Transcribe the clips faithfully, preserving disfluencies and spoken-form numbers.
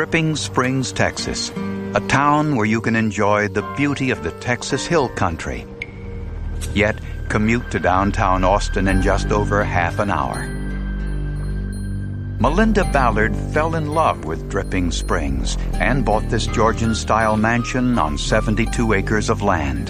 Dripping Springs, Texas, a town where you can enjoy the beauty of the Texas Hill Country, yet commute to downtown Austin in just over half an hour. Melinda Ballard fell in love with Dripping Springs and bought this Georgian-style mansion on seventy-two acres of land.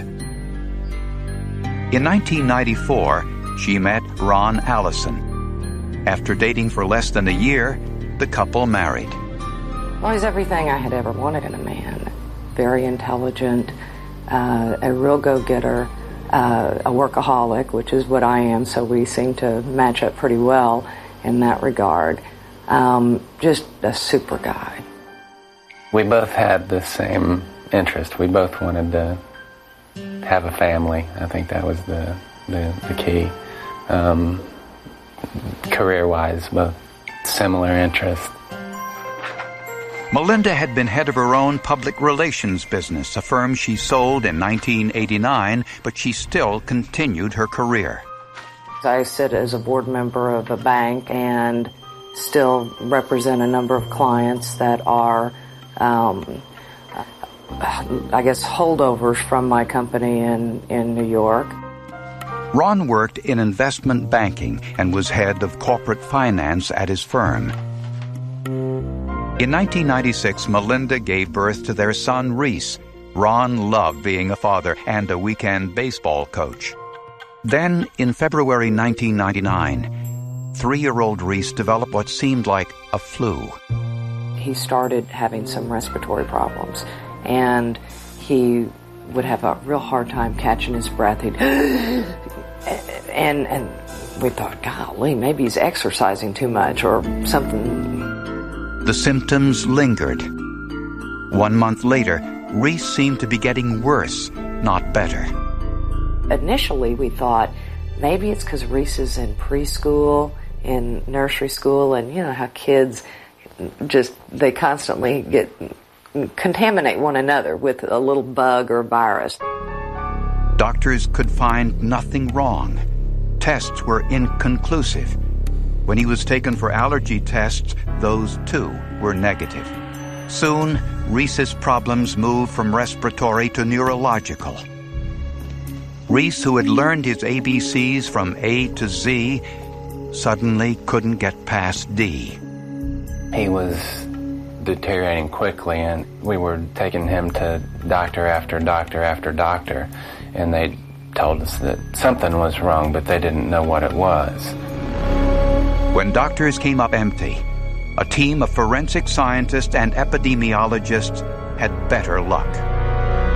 In nineteen ninety-four, she met Ron Allison. After dating for less than a year, the couple married. Well, he's everything I had ever wanted in a man. Very intelligent, uh, a real go-getter, uh, a workaholic, which is what I am, so we seem to match up pretty well in that regard. Um, just a super guy. We both had the same interest. We both wanted to have a family. I think that was the, the, the key. Um, career-wise, both similar interests. Melinda had been head of her own public relations business, a firm she sold in nineteen eighty-nine, but she still continued her career. I sit as a board member of a bank and still represent a number of clients that are, um, I guess, holdovers from my company in, in New York. Ron worked in investment banking and was head of corporate finance at his firm. In nineteen ninety-six, Melinda gave birth to their son, Reese. Ron loved being a father and a weekend baseball coach. Then, in February nineteen ninety-nine, three-year-old Reese developed what seemed like a flu. He started having some respiratory problems, and he would have a real hard time catching his breath. He'd and and we thought, golly, maybe he's exercising too much or something. The symptoms lingered. One month later, Reese seemed to be getting worse, not better. Initially, we thought maybe it's because Reese is in preschool, in nursery school, and you know how kids just, they constantly get, contaminate one another with a little bug or virus. Doctors could find nothing wrong. Tests were inconclusive. When he was taken for allergy tests, those too were negative. Soon, Reese's problems moved from respiratory to neurological. Reese, who had learned his A B Cs from A to Z, suddenly couldn't get past D. He was deteriorating quickly, and we were taking him to doctor after doctor after doctor, and they told us that something was wrong, but they didn't know what it was. When doctors came up empty, a team of forensic scientists and epidemiologists had better luck.